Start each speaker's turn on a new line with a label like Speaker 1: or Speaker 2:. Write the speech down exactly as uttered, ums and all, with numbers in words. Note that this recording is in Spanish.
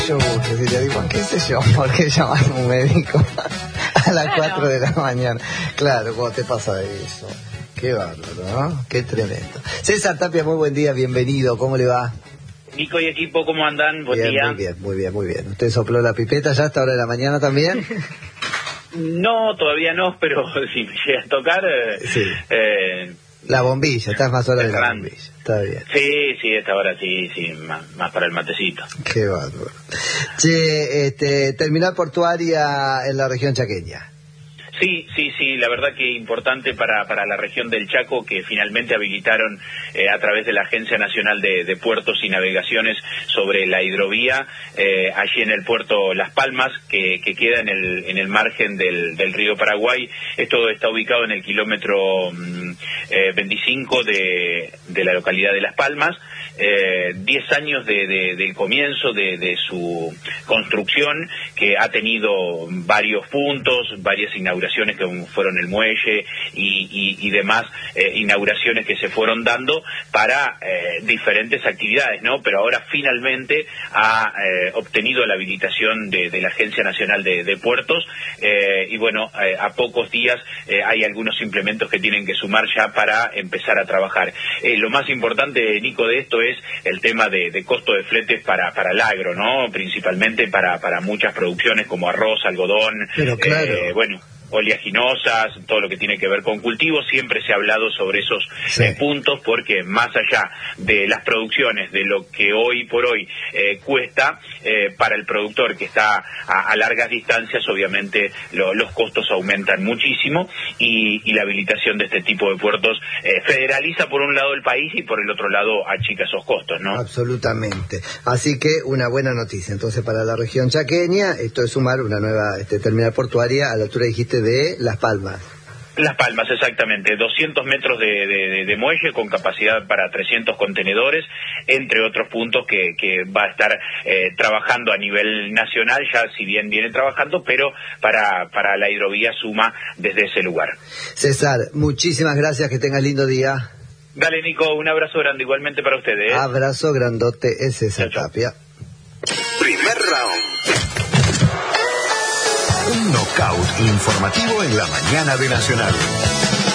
Speaker 1: Yo gusto, si te digo, qué sé yo, ¿por qué llamas a un médico a las cuatro de la mañana? Claro, ¿cómo te pasa eso? Qué bárbaro, ¿no? Qué tremendo. César Tapia, muy buen día, bienvenido, ¿cómo le va?
Speaker 2: Nico y equipo, ¿cómo andan? Buen
Speaker 1: bien,
Speaker 2: día.
Speaker 1: Muy bien, muy bien, muy bien. ¿Usted sopló la pipeta ya a esta hora de la mañana también?
Speaker 2: No, todavía no, pero si me llega a tocar... Eh,
Speaker 1: sí.
Speaker 2: Eh,
Speaker 1: la bombilla, estás más hora de la bombilla, está bien.
Speaker 2: Sí, sí, esta hora sí, sí, más, más para el matecito.
Speaker 1: Qué bárbaro. Che, este, terminal portuaria en la región chaqueña.
Speaker 2: Sí, sí, sí, la verdad que importante para, para la región del Chaco, que finalmente habilitaron eh, a través de la Agencia Nacional de, de Puertos y Navegaciones sobre la hidrovía, eh, allí en el puerto Las Palmas, que, que queda en el, en el margen del, del río Paraguay. Esto está ubicado en el kilómetro mm, eh, veinticinco de, de la localidad de Las Palmas. Eh, diez años de, de, del comienzo de, de su construcción, que ha tenido varios puntos, varias inauguraciones que fueron el muelle y, y, y demás eh, inauguraciones que se fueron dando para eh, diferentes actividades, ¿no? Pero ahora finalmente ha eh, obtenido la habilitación de, de la Agencia Nacional de, de Puertos eh, y bueno, eh, a pocos días eh, hay algunos implementos que tienen que sumar ya para empezar a trabajar. Eh, lo más importante, Nico, de esto es el tema de, de costo de fletes para, para el agro, ¿no? Principalmente para, para muchas producciones como arroz, algodón,
Speaker 1: Pero claro.
Speaker 2: eh, bueno, oleaginosas, todo lo que tiene que ver con cultivos. Siempre se ha hablado sobre esos
Speaker 1: sí.
Speaker 2: eh, puntos, porque más allá de las producciones, de lo que hoy por hoy eh, cuesta eh, para el productor que está a, a largas distancias, obviamente lo, los costos aumentan muchísimo y, y la habilitación de este tipo de puertos eh, federaliza por un lado el país y por el otro lado achica esos costos, ¿no?
Speaker 1: Absolutamente. Así que una buena noticia. Entonces, para la región chaqueña, esto es sumar una nueva este, terminal portuaria a la altura, dijiste, de Las Palmas.
Speaker 2: Las Palmas, exactamente, doscientos metros de, de, de muelle con capacidad para trescientos contenedores, entre otros puntos que, que va a estar eh, trabajando a nivel nacional, ya si bien viene trabajando, pero para, para la hidrovía suma desde ese lugar.
Speaker 1: César, muchísimas gracias, que tengas lindo día.
Speaker 2: Dale, Nico, un abrazo grande igualmente para ustedes.
Speaker 1: Abrazo grandote, es César
Speaker 2: chau, chau.
Speaker 1: Tapia.
Speaker 3: Primer round. Un knockout informativo en la mañana de Nacional.